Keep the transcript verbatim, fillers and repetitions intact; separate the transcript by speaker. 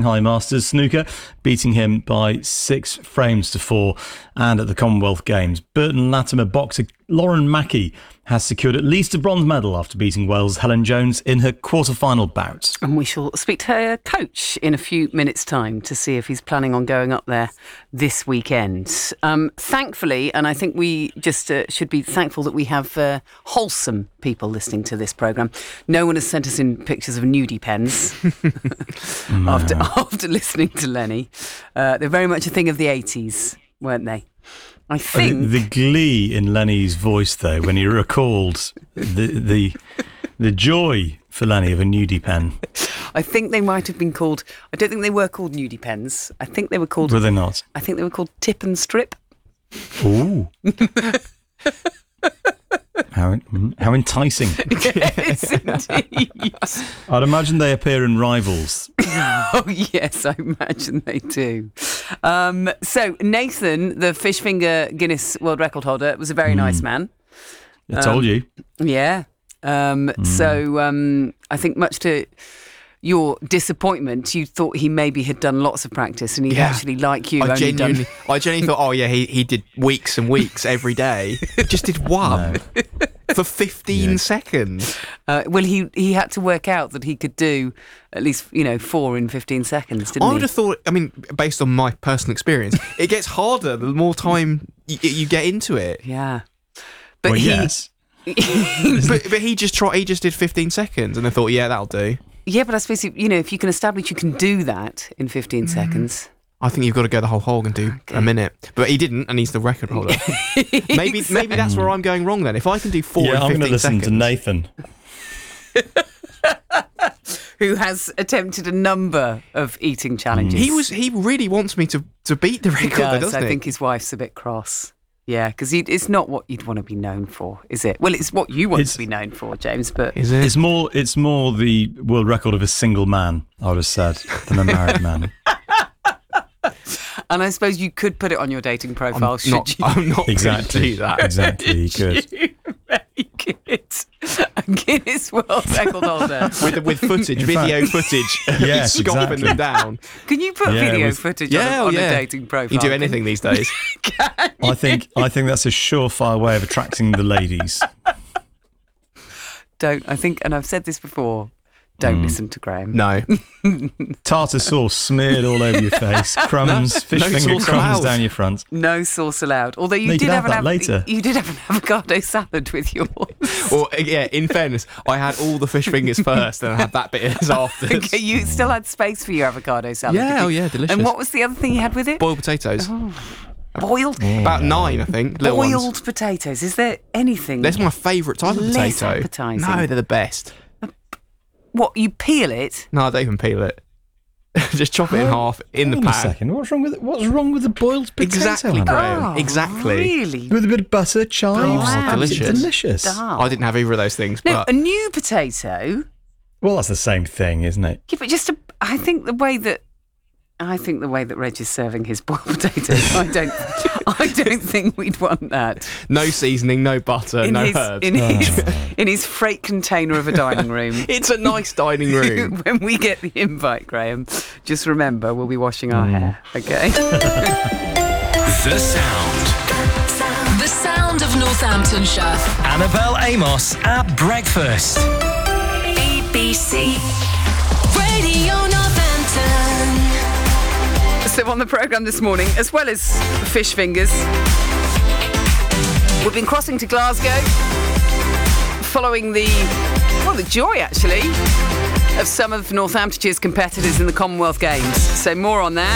Speaker 1: Shanghai Masters snooker, beating him by six frames to four. And at the Commonwealth Games, Burton Latimer boxer Lauren Mackey has secured at least a bronze medal after beating Wales' Helen Jones in her quarter-final bout.
Speaker 2: And we shall speak to her coach in a few minutes' time to see if he's planning on going up there this weekend. Um, thankfully, and I think we just uh, should be thankful that we have uh, wholesome people listening to this programme. No one has sent us in pictures of nudie pens
Speaker 1: no.
Speaker 2: after, after listening to Lenny. Uh, they're very much a thing of the eighties, weren't they? I think
Speaker 1: the glee in Lenny's voice, though, when he recalled the the the joy for Lenny of a nudie pen.
Speaker 2: I think they might have been called. I don't think they were called nudie pens. I think they were called.
Speaker 1: Were they not?
Speaker 2: I think they were called tip and strip.
Speaker 1: Ooh. How how enticing!
Speaker 2: Yes, indeed.
Speaker 1: I'd imagine they appear in Rivals.
Speaker 2: Oh yes, I imagine they do. Um, so Nathan, the fish finger Guinness World Record holder, was a very mm. nice man.
Speaker 1: I told
Speaker 2: um,
Speaker 1: you.
Speaker 2: Yeah. Um, mm. So um, I think much to your disappointment, you thought he maybe had done lots of practice and he'd
Speaker 3: yeah.
Speaker 2: actually, like you,
Speaker 3: I
Speaker 2: only
Speaker 3: genuinely,
Speaker 2: done...
Speaker 3: I genuinely thought, oh yeah, he, he did weeks and weeks every day. He just did one
Speaker 1: No.
Speaker 3: for fifteen
Speaker 1: Yeah.
Speaker 3: seconds.
Speaker 2: Uh, well, he he had to work out that he could do at least, you know, four in fifteen seconds, didn't
Speaker 3: I
Speaker 2: he?
Speaker 3: would have thought, I mean, based on my personal experience, it gets harder the more time you, you get into it.
Speaker 2: Yeah. But
Speaker 1: Well,
Speaker 2: he...
Speaker 1: yes.
Speaker 3: but, but he just tried, he just did fifteen seconds and I thought, yeah, that'll do.
Speaker 2: Yeah, but I suppose, you know, if you can establish you can do that in fifteen mm. seconds...
Speaker 3: I think you've got to go the whole hog and do
Speaker 2: okay.
Speaker 3: a minute. But he didn't, and he's the record holder. maybe
Speaker 2: exactly.
Speaker 3: maybe that's where I'm going wrong then. If I can do four
Speaker 1: Yeah,
Speaker 3: in
Speaker 1: I'm
Speaker 3: fifteen
Speaker 1: going to listen
Speaker 3: seconds...
Speaker 1: to Nathan.
Speaker 2: Who has attempted a number of eating challenges.
Speaker 3: He was. He really wants me to, to beat the record,
Speaker 2: He does.
Speaker 3: though, doesn't
Speaker 2: I
Speaker 3: he?
Speaker 2: think his wife's a bit cross. Yeah, because it's not what you'd want to be known for, is it? Well, it's what you want
Speaker 1: It's-
Speaker 2: to be known for, James, but...
Speaker 3: Is it?
Speaker 1: It's more it's more the world record of a single man, I would have said, than a married man.
Speaker 2: And I suppose you could put it on your dating profile,
Speaker 3: I'm
Speaker 2: should
Speaker 3: not,
Speaker 2: you?
Speaker 3: I'm not
Speaker 1: Exactly.
Speaker 3: going to do that.
Speaker 1: Exactly, you could.
Speaker 2: You make it a Guinness World Record holder.
Speaker 3: With, with footage,
Speaker 1: In
Speaker 3: video
Speaker 1: fact-
Speaker 3: footage,
Speaker 1: Yes,
Speaker 3: scoffing
Speaker 1: exactly.
Speaker 3: them down.
Speaker 2: Can you put
Speaker 1: Yeah,
Speaker 2: video
Speaker 1: with-
Speaker 2: footage
Speaker 3: Yeah,
Speaker 2: on,
Speaker 3: oh,
Speaker 2: on
Speaker 3: yeah.
Speaker 2: a dating profile?
Speaker 3: You do anything these days.
Speaker 1: I think I think that's a surefire way of attracting the ladies.
Speaker 2: Don't, I think, and I've said this before, don't mm. listen to Graham.
Speaker 3: No.
Speaker 1: Tartar sauce smeared all over your face, crumbs,
Speaker 3: No,
Speaker 1: fish
Speaker 3: no
Speaker 1: finger
Speaker 3: sauce
Speaker 1: crumbs
Speaker 3: allowed.
Speaker 1: down your front.
Speaker 2: No sauce allowed. Although you
Speaker 1: No, you
Speaker 2: did
Speaker 1: can
Speaker 2: have,
Speaker 1: have
Speaker 2: an
Speaker 1: that
Speaker 2: av-
Speaker 1: later.
Speaker 2: You did have an avocado salad with yours.
Speaker 3: Or, yeah, in fairness, I had all the fish fingers first and I had that bit as afterwards.
Speaker 2: Okay, you still had space for your avocado salad.
Speaker 3: Yeah,
Speaker 2: did you?
Speaker 3: oh yeah, delicious.
Speaker 2: And what was the other thing you had with it?
Speaker 3: Boiled potatoes.
Speaker 2: Oh. Boiled?
Speaker 3: About nine, I think. Little
Speaker 2: Boiled
Speaker 3: ones.
Speaker 2: potatoes. Is there anything?
Speaker 3: That's my favourite type of
Speaker 2: Less
Speaker 3: potato.
Speaker 2: appetising.
Speaker 3: No, they're the best.
Speaker 2: What, you peel it?
Speaker 3: No, I don't even peel it. Just chop it in half in the
Speaker 1: Hold on a
Speaker 3: pan.
Speaker 1: second. What's wrong with it? What's wrong with the boiled potato?
Speaker 3: Exactly,
Speaker 1: Anna?
Speaker 3: Graham.
Speaker 2: Oh,
Speaker 3: exactly.
Speaker 2: Really?
Speaker 1: With a bit of butter, chives.
Speaker 2: Oh,
Speaker 3: delicious.
Speaker 1: delicious.
Speaker 2: Dark.
Speaker 3: I didn't have either of those things,
Speaker 2: No,
Speaker 3: but
Speaker 2: a new potato.
Speaker 1: Well, that's the same thing, isn't it?
Speaker 2: Yeah, but just a, I think the way that I think the way that Reg is serving his boiled potatoes, I don't, I don't think we'd want that
Speaker 3: no seasoning, no butter,
Speaker 2: in
Speaker 3: no
Speaker 2: his
Speaker 3: herbs.
Speaker 2: in his
Speaker 1: Oh.
Speaker 2: in his freight container of a dining room.
Speaker 3: It's a nice dining room.
Speaker 2: When we get the invite, Graham, just remember we'll be washing our
Speaker 1: Mm.
Speaker 2: hair. Okay.
Speaker 4: The Sound.
Speaker 5: The sound of Northamptonshire.
Speaker 4: Annabelle Amos at breakfast.
Speaker 5: B B C Radio Northampton.
Speaker 2: So on the programme this morning, as well as fish fingers, we've been crossing to Glasgow, following the, well, the joy, actually, of some of Northamptonshire's competitors in the Commonwealth Games. So more on that.